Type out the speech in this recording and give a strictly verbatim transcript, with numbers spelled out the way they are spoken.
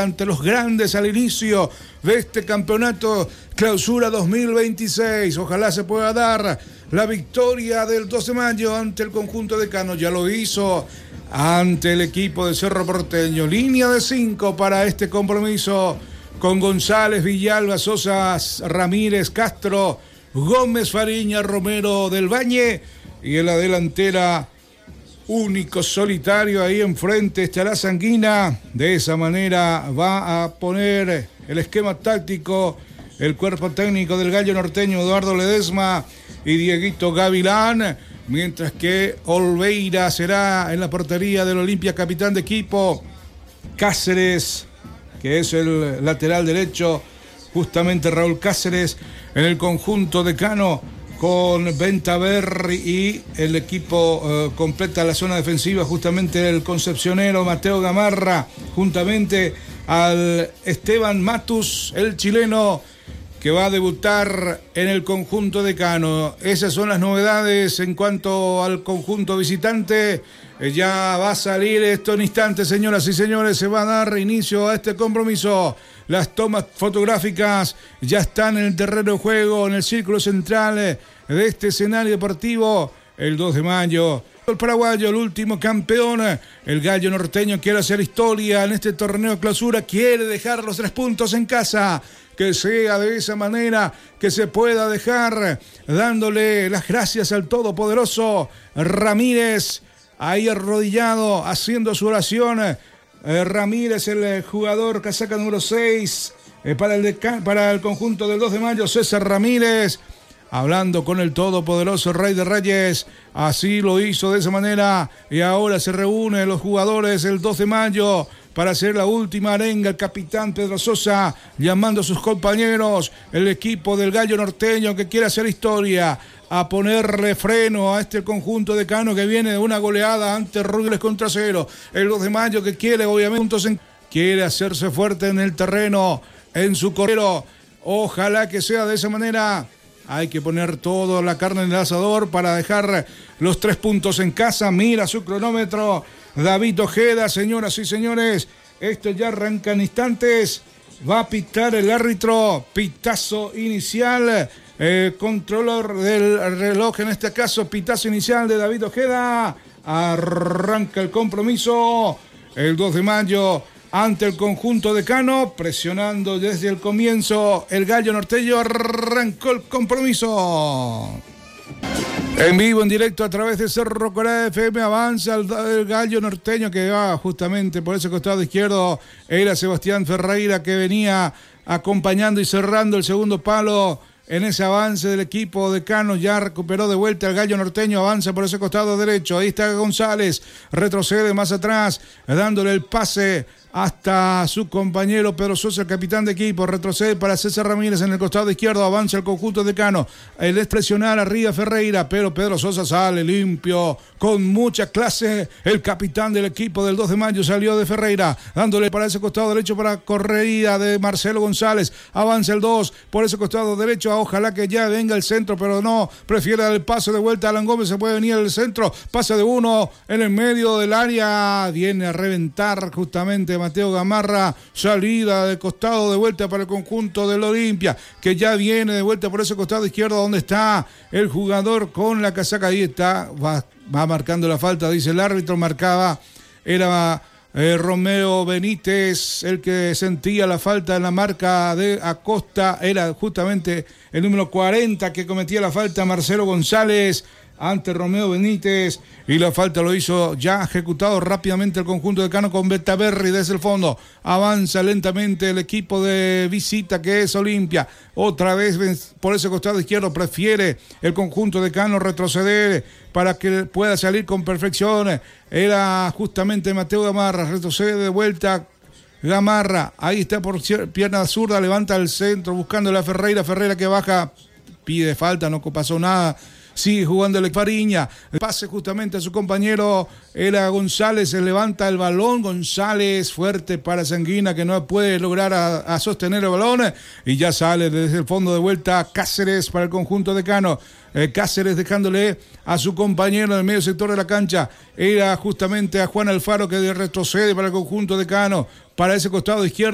ante los grandes al inicio de este campeonato Clausura dos mil veintiséis. Ojalá se pueda dar la victoria del dos de mayo ante el conjunto de Cano. Ya lo hizo ante el equipo de Cerro Porteño. Línea de cinco para este compromiso con González, Villalba, Sosa, Ramírez, Castro, Gómez, Fariña, Romero, Del Valle, y en la delantera único, solitario, ahí enfrente estará Sanguina. De esa manera va a poner el esquema táctico el cuerpo técnico del Gallo Norteño, Eduardo Ledesma y Dieguito Gavilán, mientras que Olveira será en la portería del Olimpia, capitán de equipo. Cáceres, que es el lateral derecho, justamente Raúl Cáceres, en el conjunto de Cano, con Ventaverri, y el equipo eh, completa la zona defensiva justamente el concepcionero Mateo Gamarra, juntamente al Esteban Matus, el chileno, que va a debutar en el conjunto de Cano. Esas son las novedades en cuanto al conjunto visitante. Eh, ya va a salir esto en instantes, señoras y señores. Se va a dar inicio a este compromiso. Las tomas fotográficas ya están en el terreno de juego, en el círculo central de este escenario deportivo. El dos de mayo, el paraguayo, el último campeón, el Gallo Norteño, quiere hacer historia en este torneo de clausura, quiere dejar los tres puntos en casa. Que sea de esa manera, que se pueda dejar dándole las gracias al todopoderoso Ramírez, ahí arrodillado, haciendo su oración. Eh, Ramírez, el jugador casaca número seis, eh, para, el deca- para el conjunto del dos de mayo, César Ramírez, hablando con el todopoderoso Rey de Reyes. Así lo hizo de esa manera, y ahora se reúnen los jugadores el dos de mayo para hacer la última arenga. El capitán Pedro Sosa llamando a sus compañeros, el equipo del Gallo Norteño, que quiere hacer historia, a ponerle freno a este conjunto de Cano, que viene de una goleada ante Rugles contra cero. El dos de mayo, que quiere obviamente en... quiere hacerse fuerte en el terreno, en su correro. Ojalá que sea de esa manera. Hay que poner toda la carne en el asador para dejar los tres puntos en casa. Mira su cronómetro David Ojeda, señoras y señores. Esto ya arranca en instantes. Va a pitar el árbitro. Pitazo inicial. Eh, controlador del reloj, en este caso, pitazo inicial de David Ojeda. Arranca el compromiso. El dos de mayo ante el conjunto de Cano, presionando desde el comienzo el Gallo Norteño. Arrancó el compromiso. En vivo, en directo, a través de Cerro Corá F M, avanza el, el Gallo Norteño, que va justamente por ese costado izquierdo. Era Sebastián Ferreira, que venía acompañando y cerrando el segundo palo en ese avance del equipo de Cano. Ya recuperó de vuelta el Gallo Norteño, avanza por ese costado derecho. Ahí está González, retrocede más atrás, dándole el pase hasta su compañero Pedro Sosa, el capitán de equipo. Retrocede para César Ramírez en el costado izquierdo, avanza el conjunto de Cano. El es presionar arriba Ferreira, pero Pedro Sosa sale limpio, con mucha clase. El capitán del equipo del dos de mayo salió de Ferreira, dándole para ese costado derecho para corrida de Marcelo González. Avanza el dos por ese costado derecho. Ojalá que ya venga el centro, pero no, prefiere dar el paso de vuelta a Alan Gómez. Se puede venir el centro, pase de uno en el medio del área, viene a reventar justamente Mateo Gamarra. Salida de costado de vuelta para el conjunto del Olimpia, que ya viene de vuelta por ese costado izquierdo, donde está el jugador con la casaca. Ahí está, va, va marcando la falta, dice el árbitro. Marcaba, era eh, Romeo Benítez el que sentía la falta en la marca de Acosta. Era justamente el número cuarenta que cometía la falta, Marcelo González, ante Romeo Benítez, y la falta lo hizo ya ejecutado rápidamente el conjunto de Cano con Ventaverri desde el fondo. Avanza lentamente el equipo de visita, que es Olimpia. Otra vez por ese costado izquierdo prefiere el conjunto de Cano retroceder para que pueda salir con perfección. Era justamente Mateo Gamarra, retrocede de vuelta Gamarra, ahí está por pierna zurda, levanta el centro buscando a Ferreira. Ferreira que baja, pide falta, no pasó nada. Sigue jugando el Fariña, pase justamente a su compañero, era González, se levanta el balón, González fuerte para Sanguina, que no puede lograr a, a sostener el balón, y ya sale desde el fondo de vuelta Cáceres para el conjunto de Cano. Eh, Cáceres dejándole a su compañero en el medio sector de la cancha, era justamente a Juan Alfaro, que retrocede para el conjunto de Cano, para ese costado izquierdo.